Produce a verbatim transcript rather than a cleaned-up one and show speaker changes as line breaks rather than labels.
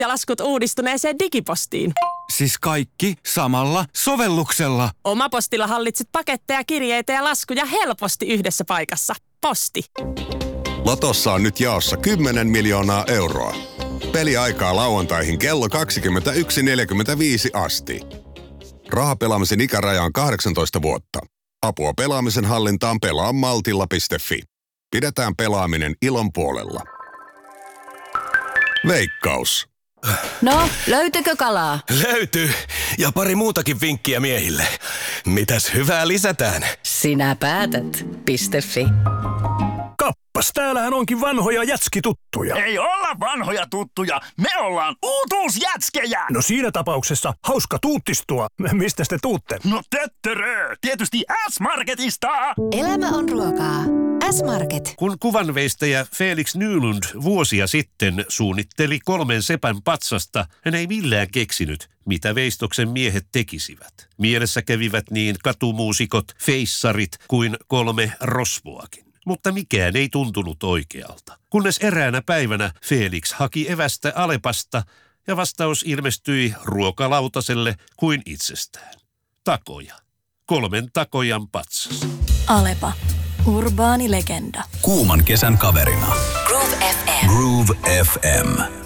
ja laskut uudistuneeseen digipostiin.
Siis kaikki samalla sovelluksella.
Oma postilla hallitset paketteja, kirjeitä ja laskuja helposti yhdessä paikassa. Posti.
Lotossa on nyt jaossa kymmenen miljoonaa euroa. Peliaikaa lauantaihin kello kaksikymmentäyksi neljäkymmentäviisi asti. Rahapelaamisen ikäraja on kahdeksantoista vuotta. Apua pelaamisen hallintaan pelaa maltilla piste fi. Pidetään pelaaminen ilon puolella. Veikkaus.
No, löytyykö kalaa?
Löytyy. Ja pari muutakin vinkkiä miehille. Mitäs hyvää lisätään?
Sinä päätät. .fi.
Kappas, täällähän onkin vanhoja jätskituttuja.
Ei olla vanhoja tuttuja, me ollaan uutuusjätskejä!
No siinä tapauksessa hauska tuuttistua. Mistä te tuutte?
No töttörö, tietysti S-Marketista!
Elämä on ruokaa. S-Market.
Kun kuvanveistäjä Felix Nylund vuosia sitten suunnitteli kolmen sepän patsasta, hän ei millään keksinyt, mitä veistoksen miehet tekisivät. Mielessä kävivät niin katumuusikot, feissarit kuin kolme rosvoakin. Mutta mikään ei tuntunut oikealta. Kunnes eräänä päivänä Felix haki evästä Alepasta ja vastaus ilmestyi ruokalautaselle kuin itsestään. Takoja. Kolmen takojan patsas.
Alepa. Urbaani legenda.
Kuuman kesän kaverina.
Groove F M.
Groove F M.